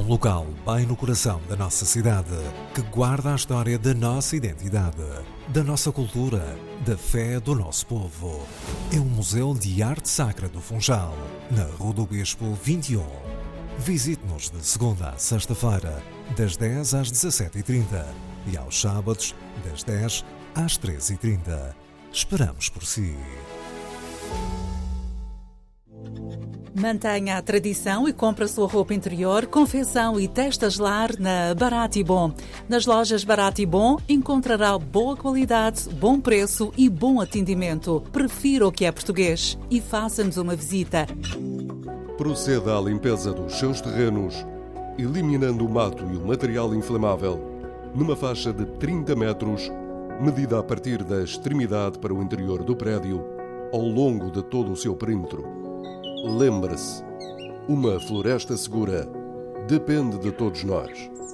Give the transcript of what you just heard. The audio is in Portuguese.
um local bem no coração da nossa cidade, que guarda a história da nossa identidade, da nossa cultura, da fé do nosso povo. É um museu de arte sacra do Funchal, na Rua do Bispo 21. Visite-nos de segunda a sexta-feira, das 10 às 17h30 e aos sábados, das 10 às 13h30. Esperamos por si. Mantenha a tradição e compre a sua roupa interior, confecção e testas lar na Barato e Bom. Nas lojas Barato e Bom encontrará boa qualidade, bom preço e bom atendimento. Prefira o que é português e faça-nos uma visita. Proceda à limpeza dos seus terrenos, eliminando o mato e o material inflamável, numa faixa de 30 metros, medida a partir da extremidade para o interior do prédio, ao longo de todo o seu perímetro. Lembre-se, uma floresta segura depende de todos nós.